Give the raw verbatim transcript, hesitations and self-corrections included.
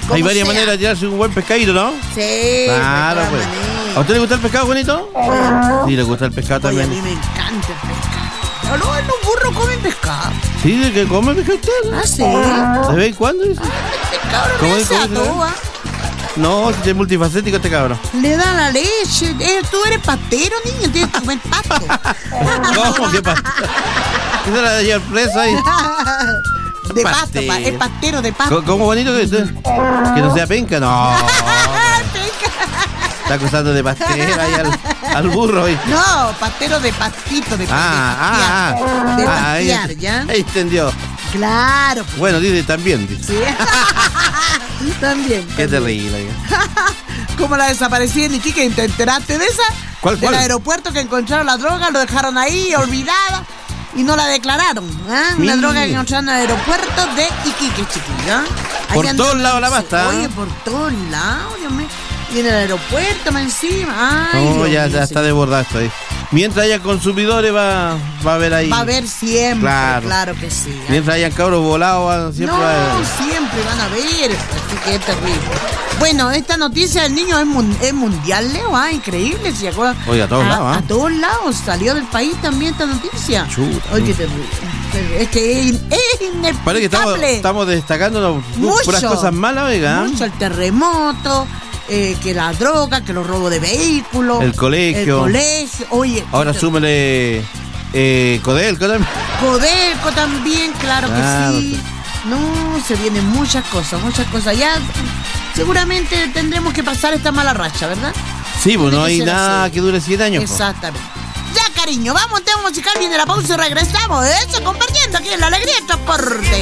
Hay varias sea. maneras de tirarse un buen pescadito, ¿no? Sí, claro, pues. Manera. ¿A usted le gusta el pescado, Juanito? Sí, le gusta el pescado Oye, también. a mí me encanta el pescado. No, los burros comen pescado. ¿Sí? ¿De qué come pescado usted? Ah, sí. ¿De vez en cuándo? Ah, el pescado no me hace a todo, ¿ah? No, si es multifacético este cabrón. Le da la leche. Eh, tú eres pastero, niño. Tienes que comer pasto. ¿Cómo que pasto? ¿Qué se la lleva presa ahí? De pasto, pa, es pastero de pasto. ¿Cómo bonito que es? Que no sea penca, no. Está acusando de pastero ahí al, al burro hoy. No, pastero de pastito, de, ah, de pastear. Ah, de ah, pastear, ahí, ¿ya? Ahí entendió. Claro. Pues. Bueno, dice también. Dice. Sí. también. Qué terrible. Como la desaparecida en Iquique, ¿te enteraste de esa? ¿Cuál, cuál? Del aeropuerto que encontraron la droga, lo dejaron ahí, olvidada, y no la declararon. ¿eh? Una droga que encontraron en el aeropuerto de Iquique, chiquillo. Por todos lados la pasta. Oye, por todos lados, Dios mío. Y en el aeropuerto, más encima. Ay, no, Dios ya, mío, ya está desbordado esto ahí. Mientras haya consumidores va, va a haber ahí. Va a haber siempre, claro, claro que sí. ¿eh? Mientras hayan cabros volados, siempre no, va a haber. siempre van a ver. Así que es terrible. Bueno, esta noticia del niño es, mun- es mundial, Leo, ah, increíble, ¿se acuerdan? Oye, a todos a, lados, ¿eh? A todos lados, salió del país también esta noticia. Chuta. Oye, qué terrible. Es que es, es inexplicable. Parece que estamos, estamos destacando puras cosas malas, oiga. Mucho, el terremoto, eh, que la droga, que los robos de vehículos. El colegio. El colegio, oye. Ahora súmele eh, Codelco también. Codelco también, claro, claro que sí. No, se vienen muchas cosas, muchas cosas. Ya seguramente tendremos que pasar esta mala racha, ¿verdad? Sí, pues no hay nada así que dure siete años. Exactamente. Po. Ya, cariño, vamos, tema musical, viene la pausa y regresamos. Eso, compartiendo aquí en La Alegría del Transporte.